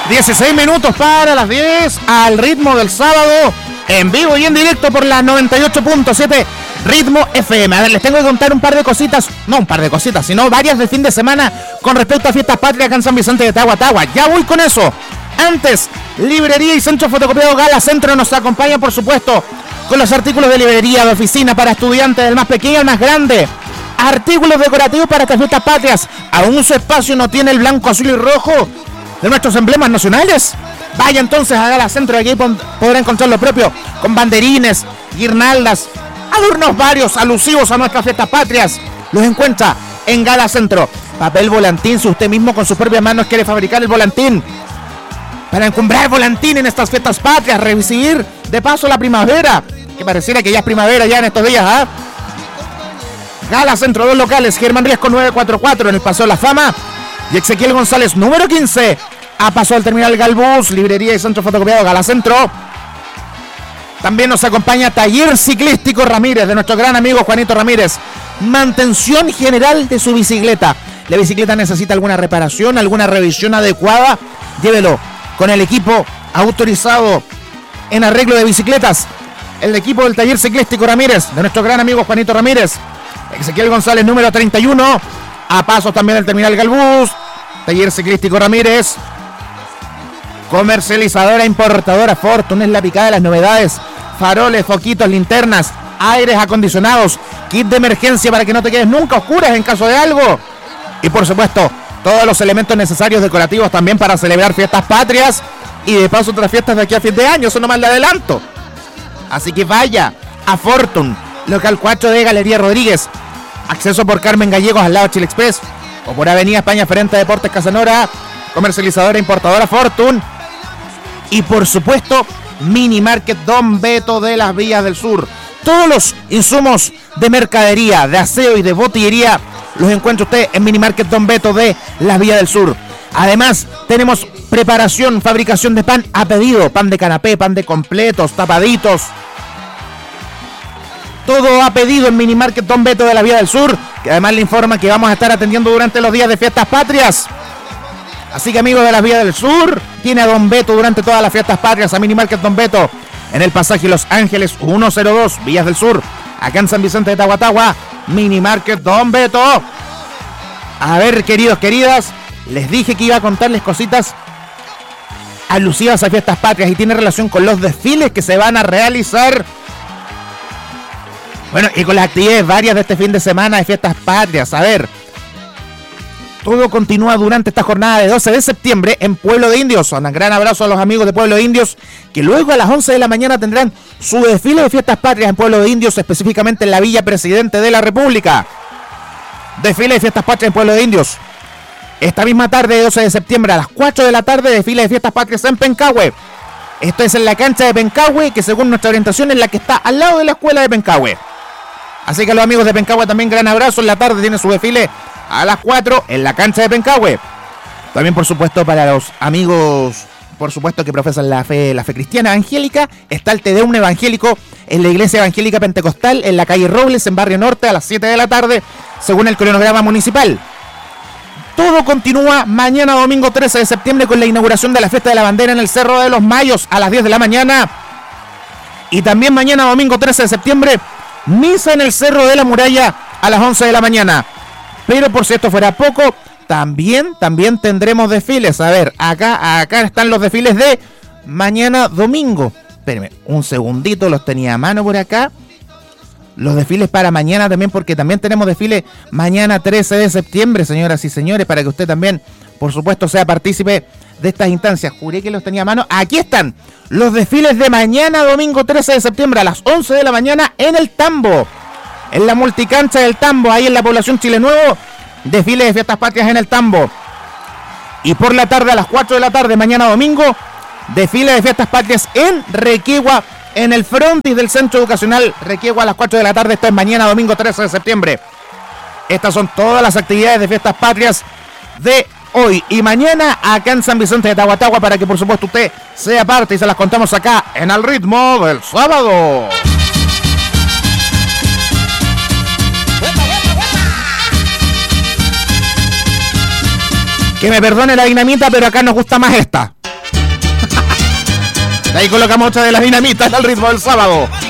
16 minutos para las 10 al ritmo del sábado, en vivo y en directo por la 98.7 Ritmo FM. A ver, les tengo que contar un par de cositas, no un par de cositas, sino varias del fin de semana con respecto a Fiestas Patrias acá en San Vicente de Tagua. Ya voy con eso. Antes, librería y centro fotocopiado Gala Centro nos acompaña, por supuesto, con los artículos de librería, de oficina para estudiantes, del más pequeño al más grande. Artículos decorativos para estas Fiestas Patrias. Aún su espacio no tiene el blanco, azul y rojo de nuestros emblemas nacionales. Vaya entonces a Gala Centro, aquí podrá encontrar lo propio, con banderines, guirnaldas, adornos varios alusivos a nuestras Fiestas Patrias. Los encuentra en Gala Centro. Papel volantín, si usted mismo con sus propias manos quiere fabricar el volantín para encumbrar volantín en estas Fiestas Patrias, recibir de paso la primavera, que pareciera que ya es primavera ya en estos días, ¿ah? Gala Centro, 2 locales, Germán Riesco 944 en el Paseo La Fama y Ezequiel González número 15 a paso del terminal Galbus. Librería y centro fotocopiado Gala Centro. También nos acompaña Taller Ciclístico Ramírez, de nuestro gran amigo Juanito Ramírez. Mantención general de su bicicleta. La bicicleta necesita alguna reparación, alguna revisión adecuada, llévelo con el equipo autorizado en arreglo de bicicletas, el equipo del Taller Ciclístico Ramírez, de nuestro gran amigo Juanito Ramírez. Ezequiel González número 31 a pasos también del terminal Galbus. Taller Ciclístico Ramírez. Comercializadora importadora Fortune, es la picada de las novedades: faroles, foquitos, linternas, aires acondicionados, kit de emergencia para que no te quedes nunca a oscuras en caso de algo, y por supuesto todos los elementos necesarios decorativos también para celebrar Fiestas Patrias y de paso otras fiestas de aquí a fin de año. Eso nomás le adelanto. Así que vaya a Fortune, local 4 de Galería Rodríguez, acceso por Carmen Gallegos al lado de Chile Express, o por Avenida España frente a Deportes Casanora. Comercializadora importadora Fortune. Y por supuesto Mini Market Don Beto de las Vías del Sur. Todos los insumos de mercadería, de aseo y de botillería los encuentra usted en Mini Market Don Beto de las Vías del Sur. Además tenemos preparación, fabricación de pan a pedido, pan de canapé, pan de completos, tapaditos, todo a pedido en Mini Market Don Beto de la Vía del Sur, que además le informa que vamos a estar atendiendo durante los días de Fiestas Patrias. Así que, amigos de las Vías del Sur, tiene a Don Beto durante todas las Fiestas Patrias, a Mini Market Don Beto, en el pasaje Los Ángeles 102, Villas del Sur, acá en San Vicente de Tagua, Mini Market Don Beto. A ver, queridos, queridas, les dije que iba a contarles cositas alusivas a Fiestas Patrias y tiene relación con los desfiles que se van a realizar. Bueno, y con las actividades varias de este fin de semana de Fiestas Patrias. A ver, todo continúa durante esta jornada de 12 de septiembre en Pueblo de Indios. Un gran abrazo a los amigos de Pueblo de Indios, que luego a las 11 de la mañana tendrán su desfile de Fiestas Patrias en Pueblo de Indios, específicamente en la Villa Presidente de la República. Desfile de Fiestas Patrias en Pueblo de Indios. Esta misma tarde de 12 de septiembre a las 4 de la tarde, desfile de Fiestas Patrias en Pencahue. Esto es en la cancha de Pencahue, que según nuestra orientación es la que está al lado de la escuela de Pencahue. Así que a los amigos de Pencahue también gran abrazo. En la tarde tiene su desfile a las 4 en la cancha de Pencahue. También, por supuesto, para los amigos, por supuesto, que profesan la fe cristiana evangélica, está el Te Deum evangélico en la Iglesia Evangélica Pentecostal en la calle Robles, en Barrio Norte, a las 7 de la tarde, según el cronograma municipal. Todo continúa mañana domingo 13 de septiembre con la inauguración de la Fiesta de la Bandera en el Cerro de los Mayos a las 10 de la mañana. Y también mañana domingo 13 de septiembre, misa en el Cerro de la Muralla a las 11 de la mañana. Pero por si esto fuera poco, también tendremos desfiles. A ver, acá están los desfiles de mañana domingo. Espérenme un segundito, los tenía a mano por acá. Los desfiles para mañana también, porque también tenemos desfile mañana 13 de septiembre, señoras y señores, para que usted también, por supuesto, sea partícipe de estas instancias. Juré que los tenía a mano. Aquí están los desfiles de mañana domingo 13 de septiembre a las 11 de la mañana en el Tambo, en la multicancha del Tambo, ahí en la población Chile Nuevo. Desfile de Fiestas Patrias en el Tambo. Y por la tarde, a las 4 de la tarde, mañana domingo, desfile de Fiestas Patrias en Requegua, en el frontis del Centro Educacional Requegua a las 4 de la tarde. Esto es mañana domingo 13 de septiembre. Estas son todas las actividades de Fiestas Patrias de hoy y mañana acá en San Vicente de Tagua, para que por supuesto usted sea parte y se las contamos acá en Al Ritmo del Sábado. Que me perdone la dinamita, pero acá nos gusta más esta. Ahí colocamos otra de las dinamitas al ritmo del sábado.